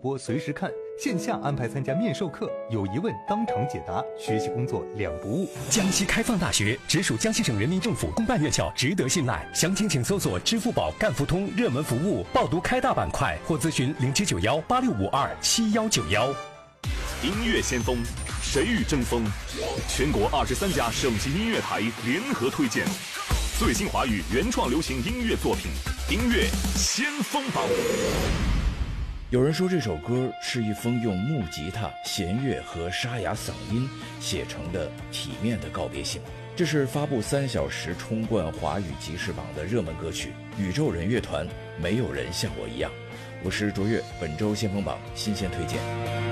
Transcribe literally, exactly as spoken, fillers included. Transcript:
播随时看，线下安排参加面授课，有疑问当场解答，学习工作两不误。 江西开放大学直属江西省人民政府公办院校，值得信赖。详情请搜索支付宝赣付通热门服务报读开大板块，或咨询零七九幺八六五二七幺九幺。 音乐先锋，谁与争锋？全国二十三家省级音乐台联合推荐最新华语原创流行音乐作品，音乐先锋榜。 有人说这首歌是一封用木吉他、弦乐和沙哑嗓音写成的体面的告别信。这是发布三小时冲冠华语即时榜的热门歌曲，宇宙人乐团《没有人像我一样》。我是卓越，本周先锋榜新鲜推荐。